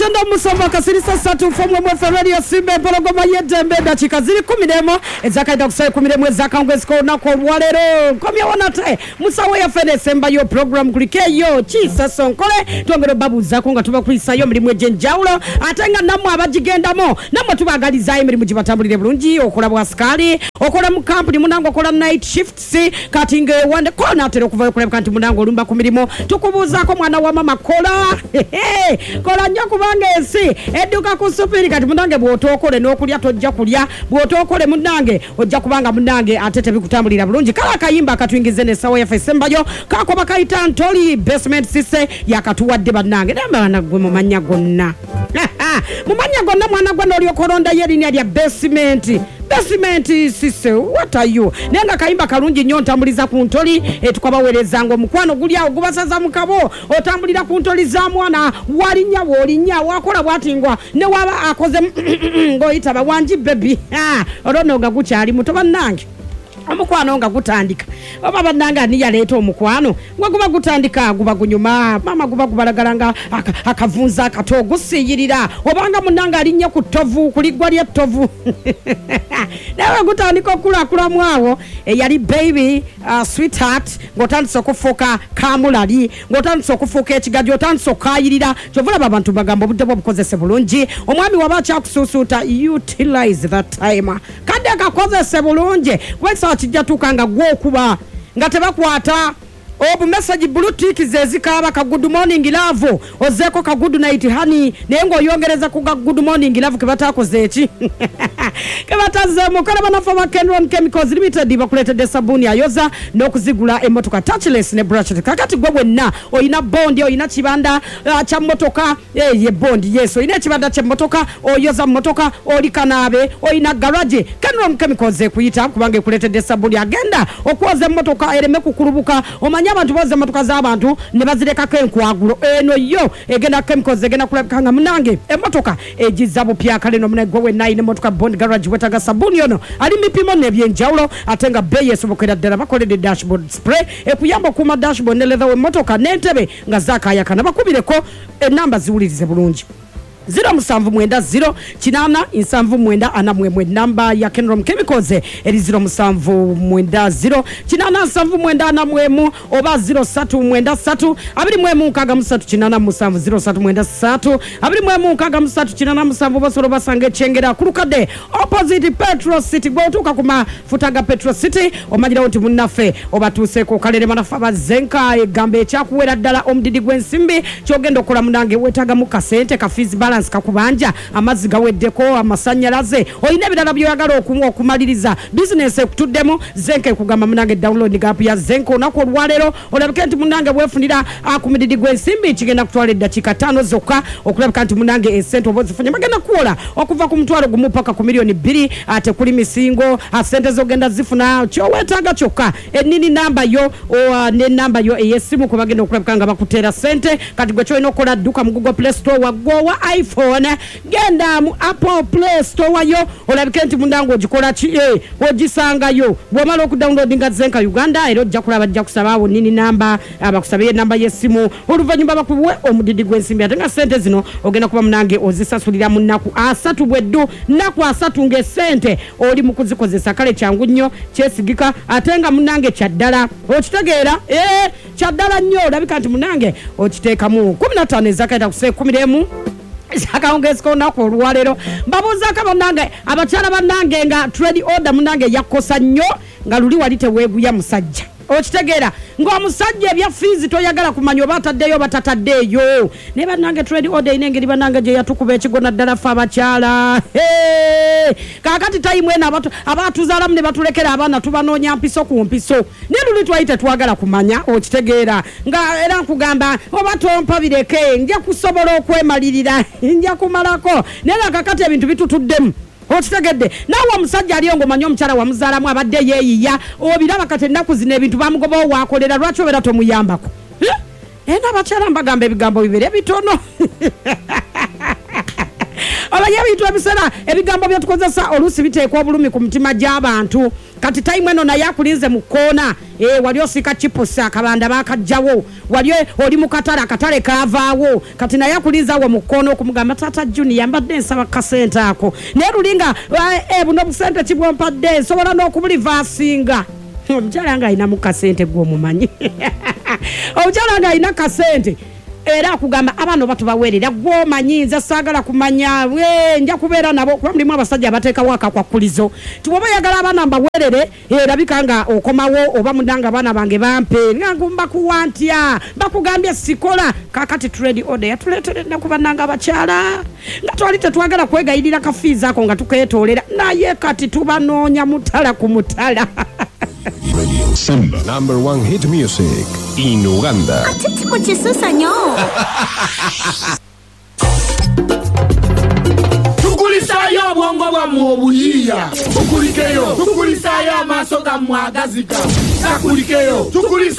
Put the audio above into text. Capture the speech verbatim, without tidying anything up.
Chanda musamba kasirisa satu fomwe mwe radio simbe pologoma yedembe dakika ziri kumi n'emu ezakaida kusai kumi n'emu ezakangwesiko nako walero komye wonate musawe ya fene semba yo program kulikeyo chisa sonkole tuongero babu zako nga tuba kulisa yo mlimu ejenjaulo atenga namwe abajigendamo namwe tubagaliza emirimu gibatambulire bulungi okola bwaskali okola mu company munango okola night shifts katinge wande kona atero kuva kola kanti munango lumba ku mirimo tukubuuzako mwana wa mama kola kola nnyo kubanga ensi edduka ku supiri kati munange bw'otookole n'okulya tojja kulya bw'otookole munange ojja kubanga munange ate tebikutambulira bulungi kala akayimba akatuyingize n'essawa yaffe esembayo kakoba kayita ntoli basement sise yakatuwadde bannange namba gwe mu mannya gonna mu mannya gonna mwana gwe n'olyokolonda yerinnya lya basement basement sise what are you nenga kayimba kalungi nnyo ntambuliza ku ntoli etukabawereza ngo mukwano guli awo gubasaza mukabo otambulira ku ntoli za mwana walinya wolinya wakola bwatingwa ne waba akoze ngoyita bawanji baby ah olono nga gukyali muto bannange omukwano nga gutandika oba bannanga ni yaleeta omukwano gwe guba gutandika guba gunyuma mama guba gubalagalanga akavunza akato gusiyirira obanga munanga alinnye ku tovu kuligwa lya tovu nawe gutandika okula kula mwawo yali baby uh, sweetheart ngotandise okufuuka kamulali ngotandise okufuuka ekigaji otandise okayirira kyovulaba abantu bagamba obudde bwo bukozese bulungi omwami waba akyakusuusuuta utilize that time kadde akakozese bulungi wekisa kijja tukanga gwokuba nga tebakwata obu message bluetooth zezikaba ka good morning love ozeko ka good night honey nengo yongereza ku good morning love kebatakoze eki kebataze mukala banafa ba Kenron Chemicals Limited bakuletede sabuni ayoza n'okuzigula emotoka touchless ne brush kakati gwe na oyina bond oyina kibanda uh, cha motoka eh ye bond yes oyina kibanda cha motoka oyoza motoka olikanabe oyina garage Kenron Chemicals ekuyita kubange kuletede sabuni agenda okwoza motoka ereme kukulubuka omanya abantu boze motoka z'abantu ne bazireka kenkwagulo eno yo egenda chemicals egenda kulabikanga munange emotoka ejiza bupya kale no mune gwe nine motoka bond garage wetaga sabuni ono ali mipimo nebyenjawulo atenga bei esobokera ddala bakolede dashboard spray ekuyamba kuma dashboard ne leather we motoka n'entebe nga zakayakana bakubireko enamba ziwulirize bulungi zero musanvu mwenda zero kinana insanvu mwenda ana mwemwe namba ya Kenron Chemicals eri zero musanvu mwenda zero kinana nsanvu mwenda ana mwemu oba zero satu mwenda satu abiri mwemu nkaga musatu kinana musanvu zero satu mwenda satu abiri mwemu nkaga musatu kinana musanvu basoro basange chengera kulukade opposite Petro City gwotuka kuma futaga Petro City omajira oti munnafe obatuse ko kalere manafa bazenka egambe ekyakuwera ddala omudidi gwensimbi kyogenda okola munange wetaga mu kasente ka fees balance kakubanja amazzi gaweddeko amasanyalaze oyina ebirala byoyagala okumwa okumaliriza business ekutuddemu zenke kugamba munange download gap ya zenko nako olwalero olabika nti munange bwefunira akumididi gwensimbi kigenda kutwala eddakiika ttaano zokka okulabika nti munange esente obozifunye bagenda kuwola okuva ku mutwalo gumu paka ku miliyoni bbiri ate kuli misingo asente zogenda zifuna kyowetaaga kyokka ennini namba yo ne namba yo eyesimu kwe bagenda okulabika nga bakuteera sente kati gwe kyolina okukola dduka mu Google Play Store waggowa iPhone genda mu Apple Play Store yo olabike nti mundango ogikola ki eh ogisangayo bwomala okudownloadinga zenka Uganda era ojja kulaba ajja kusaba nini namba abakusabiye namba yesimu oluvanyuma bakuwe omudidi gwensimbi atenga sente zino ogenda kuba munange ozisasulira mu nnaku asatu bweddu nnaku asatu ngesente oli mu kuzikozesa kale kyangu nnyo kyesigika atenga munange kyaddala okitegeera eh kyaddala nnyo olabika nti munange okiteekamu kumi na ttaano ezakaita kuse kumi n'emu zakaongezeko nako olwalero mbabuza kabannange abakyala bannange nga trade order munange yakosa nnyo nga luli wali teweeguya musajja okitegeera ng'omusajja ebya fees toyagala kumanya oba ataddeyo batataddeyo ne bannange trade order inengeri bannange gye yatukuba ekigona ddala ffe abakyala kaakati time eno abaatuzaalamu ne batulekera abaana tubanoonya mpiso ku mpiso ne luli twali tetwagala kumanya okitegeera nga era nkugamba oba tompa bireke nja kusobola okwemalirira nja kumalako naye kakati ebintu bitutuddemu okitegedde nawe omusajja aliyo ng'omanya omukyala wamuzaalamu abadde yeeyiya obiraba kati ennaku zino ebintu bamugoba waakolera lwaki obeera tomuyambako ena abakyala mbagamba ebigambo bibiri ebitono oba naye ebintu ebisera ebigambo byatukozesa olusi biteekwa obulumi ku mutima gy'abantu kati time eno naye akulinze mu kkoona eh wali osika chipusa akabanda bakajjawo wali oli mu katale akatale kaavaawo kati naye akulinze awo mu kkoona okumugamba taata Junior mbadde nsaba kasente ako naye lulinga eh buno busente kibwompadde nsobola n'okubulivasinga omukyala nga alina mu kasente gw'omumanyi omukyala nga alina kasente era akugamba abano batubawerera gwomanyi nze saagala kumanya we nja kubeera nabo kuba mulimu abasajja abateeka waka kwa kulizo tiwoba yagala abana mbawerere erabika nga okomawo oba mudanga abana bange bampe ngagumba kuwantya bakugambye sikola kakati trade order yatuleetere nakubananga abakyala nga twali tetwagala kwegayirira kafiiza ako nga tukeetoolera naye kati tubanoonya mutala ku mutala Radio Simba, number one hit music in Uganda. Atiti kuchisusa nyo. Tukulisayo bwongo bwa mwobuyiya. Tukulikeyo. Tukulisayo amaso ga mwagazika. Takulikeyo. Tukulisa